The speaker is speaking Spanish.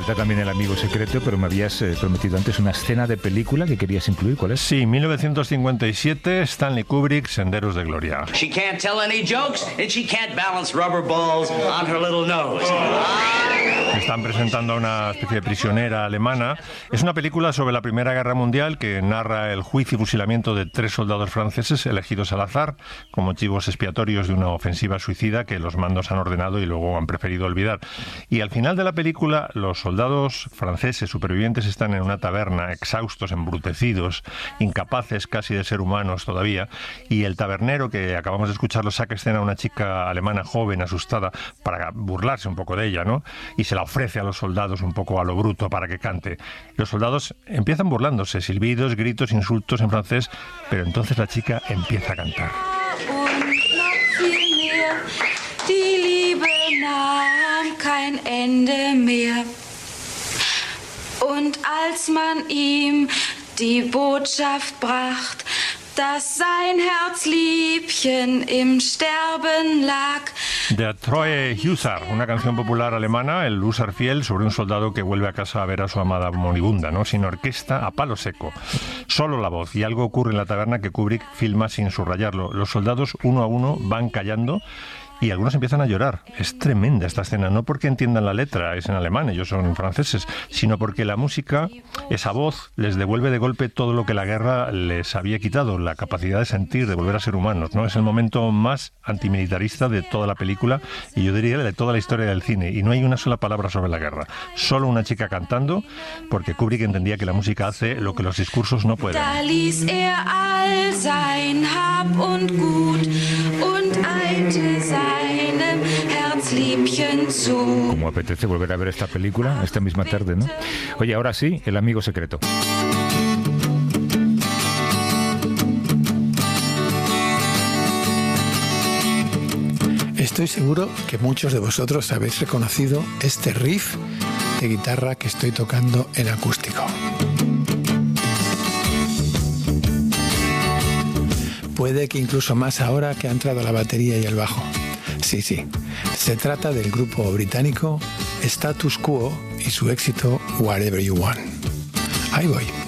encanta también El amigo secreto, pero me habías prometido antes una escena de película que querías incluir. ¿Cuál es? Sí, 1957, Stanley Kubrick, Senderos de Gloria. She can't tell any jokes and she can't balance rubber balls on her little nose. Están presentando a una especie de prisionera alemana. Es una película sobre la Primera Guerra Mundial que narra el juicio y fusilamiento de 3 soldados franceses elegidos al azar como chivos expiatorios de una ofensiva suicida que los mandos han ordenado y luego han preferido olvidar. Y al final de la película, los soldados franceses supervivientes están en una taberna, exhaustos, embrutecidos, incapaces casi de ser humanos todavía, y el tabernero, que acabamos de escucharlo, saca escena a una chica alemana joven, asustada, para burlarse un poco de ella, ¿no? Y se la ofrece a los soldados un poco a lo bruto para que cante. Los soldados empiezan burlándose, silbidos, gritos, insultos en francés, pero entonces la chica empieza a cantar. Die Liebe nahm kein Ende mehr. Und als man ihm die Botschaft bracht, dass sein Herzliebchen im Sterben lag. Der Treue Husar, una canción popular alemana, el húsar fiel, sobre un soldado que vuelve a casa a ver a su amada moribunda, ¿no? Sin orquesta, a palo seco. Solo la voz, y algo ocurre en la taberna que Kubrick filma sin subrayarlo. Los soldados, uno a uno, van callando y algunos empiezan a llorar. Es tremenda esta escena, no porque entiendan la letra, es en alemán, ellos son franceses, sino porque la música, esa voz, les devuelve de golpe todo lo que la guerra les había quitado, la capacidad de sentir, de volver a ser humanos, ¿no? Es el momento más antimilitarista de toda la película y yo diría de toda la historia del cine, y no hay una sola palabra sobre la guerra, solo una chica cantando, porque Kubrick entendía que la música hace lo que los discursos no pueden. Da ließ all sein Hab und Gut und eilte seinem Herzliebchen zu. Como apetece volver a ver esta película esta misma tarde, ¿no? Oye, ahora sí, El amigo secreto. Estoy seguro que muchos de vosotros habéis reconocido este riff de guitarra que estoy tocando en acústico. Puede que incluso más ahora que ha entrado la batería y el bajo. Sí, se trata del grupo británico Status Quo y su éxito Whatever You Want. Ahí voy.